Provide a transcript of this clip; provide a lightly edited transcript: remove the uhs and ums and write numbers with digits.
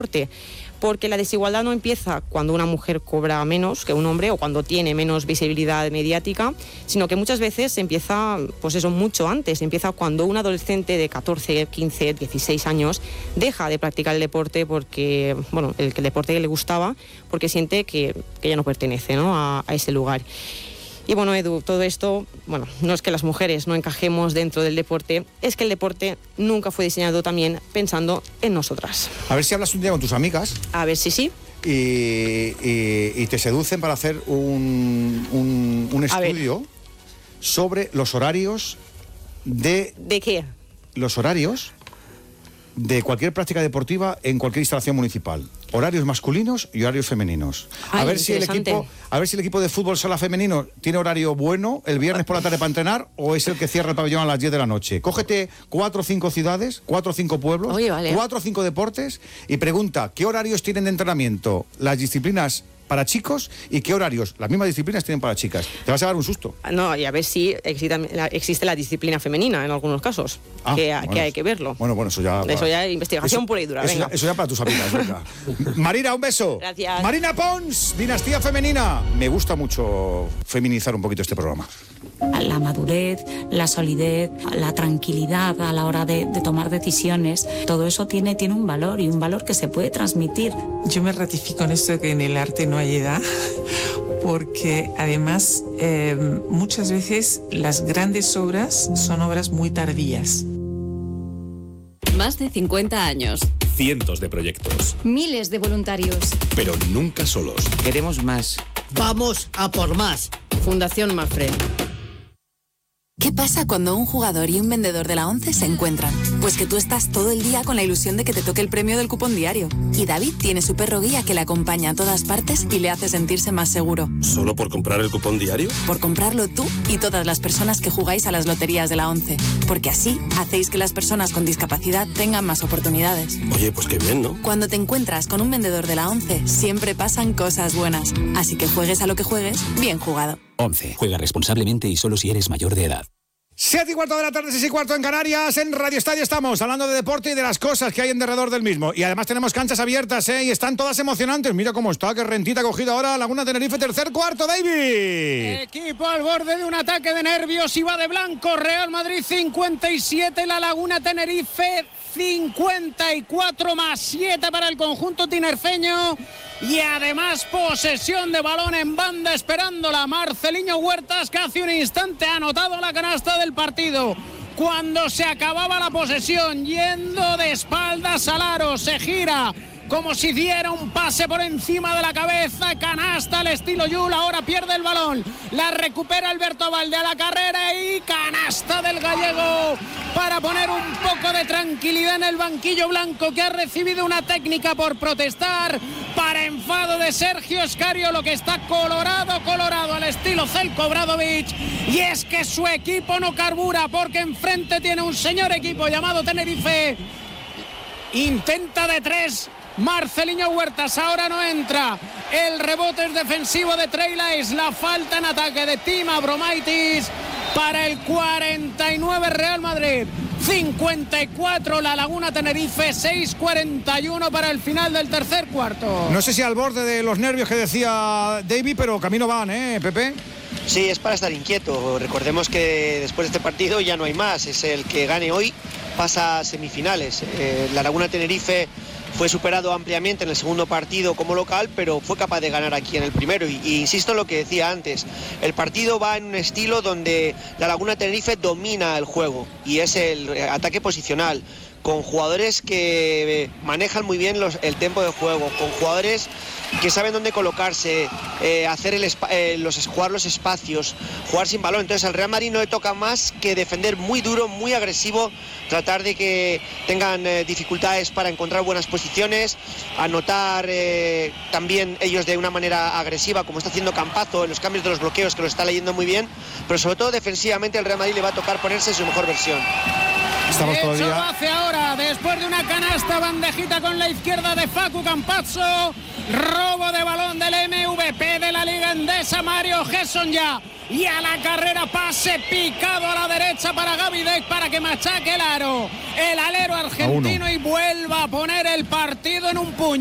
porque la desigualdad no empieza cuando una mujer cobra menos que un hombre o cuando tiene menos visibilidad mediática, sino que muchas veces empieza, pues eso, mucho antes. Empieza cuando un adolescente de 14, 15, 16 años deja de practicar el deporte porque, bueno, el deporte que le gustaba, porque siente que ya no pertenece, ¿no?, a ese lugar. Y bueno, Edu, todo esto, bueno, no es que las mujeres no encajemos dentro del deporte, es que el deporte nunca fue diseñado también pensando en nosotras. A ver si hablas un día con tus amigas. A ver si sí. Y te seducen para hacer un estudio sobre los horarios de... ¿De qué? Los horarios de cualquier práctica deportiva en cualquier instalación municipal. Horarios masculinos y horarios femeninos. Ay, a ver si el equipo de fútbol sala femenino tiene horario bueno el viernes por la tarde para entrenar, o es el que cierra el pabellón a las 10 de la noche. Cógete 4 o 5 ciudades, 4 o 5 pueblos, 4 o 5 deportes y pregunta qué horarios tienen de entrenamiento las disciplinas para chicos y qué horarios las mismas disciplinas tienen para chicas. Te vas a dar un susto. No, y a ver si existe la disciplina femenina en algunos casos, que hay que verlo. Bueno, eso ya... Eso ya es investigación pura y dura. Eso ya para tus amigas. Venga. Marina, un beso. Gracias. Marina Pons, Dinastía Femenina. Me gusta mucho feminizar un poquito este programa. La madurez, la solidez, la tranquilidad a la hora de tomar decisiones, todo eso tiene un valor, y un valor que se puede transmitir. Yo me ratifico en esto de que en el arte no hay edad, porque además muchas veces las grandes obras son obras muy tardías. Más de 50 años. Cientos de proyectos. Miles de voluntarios. Pero nunca solos. Queremos más. Vamos a por más. Fundación Mafre. ¿Qué pasa cuando un jugador y un vendedor de la ONCE se encuentran? Pues que tú estás todo el día con la ilusión de que te toque el premio del cupón diario. Y David tiene su perro guía que le acompaña a todas partes y le hace sentirse más seguro. ¿Solo por comprar el cupón diario? Por comprarlo tú y todas las personas que jugáis a las loterías de la ONCE. Porque así hacéis que las personas con discapacidad tengan más oportunidades. Oye, pues qué bien, ¿no? Cuando te encuentras con un vendedor de la ONCE, siempre pasan cosas buenas. Así que juegues a lo que juegues, bien jugado. 11. Juega responsablemente y solo si eres mayor de edad. 7:15 de la tarde, 6:15 en Canarias. En Radio Estadio estamos hablando de deporte y de las cosas que hay en derredor del mismo. Y además tenemos canchas abiertas, y están todas emocionantes. Mira cómo está, qué rentita ha cogido ahora Laguna Tenerife, tercer cuarto, David. Equipo al borde de un ataque de nervios y va de blanco. Real Madrid 57, la Laguna Tenerife 54 más 7 para el conjunto tinerfeño. Y además posesión de balón en banda esperándola. Marceliño Huertas, que hace un instante ha anotado la canasta del partido. Cuando se acababa la posesión, yendo de espaldas al aro, se gira como si diera un pase por encima de la cabeza, canasta al estilo Yul, ahora pierde el balón, la recupera Alberto Valde a la carrera y canasta del gallego para poner un poco de tranquilidad en el banquillo blanco, que ha recibido una técnica por protestar, para enfado de Sergio Escario, que está colorado al estilo Zelko Obradovic, y es que su equipo no carbura porque enfrente tiene un señor equipo llamado Tenerife. Intenta de 3 Marceliño Huertas, ahora no entra, el rebote es defensivo de Trey Lyles, la falta en ataque de Tim Abromaitis para el 49 Real Madrid, 54 la Laguna Tenerife, 6:41 para el final del tercer cuarto. No sé si al borde de los nervios que decía David, pero camino van, Pepe. Sí, es para estar inquieto. Recordemos que después de este partido ya no hay más, es el que gane hoy pasa a semifinales. La Laguna Tenerife fue superado ampliamente en el segundo partido como local, pero fue capaz de ganar aquí en el primero. Y insisto en lo que decía antes, el partido va en un estilo donde la Laguna Tenerife domina el juego y es el ataque posicional, con jugadores que manejan muy bien el tempo de juego, con jugadores que saben dónde colocarse, jugar los espacios, jugar sin balón. Entonces al Real Madrid no le toca más que defender muy duro, muy agresivo, tratar de que tengan dificultades para encontrar buenas posiciones, anotar también ellos de una manera agresiva, como está haciendo Campazzo en los cambios de los bloqueos, que lo está leyendo muy bien, pero sobre todo defensivamente el Real Madrid le va a tocar ponerse en su mejor versión. Estamos Eso todavía... lo hace ahora, después de una canasta bandejita con la izquierda de Facu Campazzo. Robo de balón del MVP de la Liga Endesa, Mario Gesson ya. Y a la carrera, pase picado a la derecha para Gavidec para que machaque el alero argentino y vuelva a poner el partido en un puño.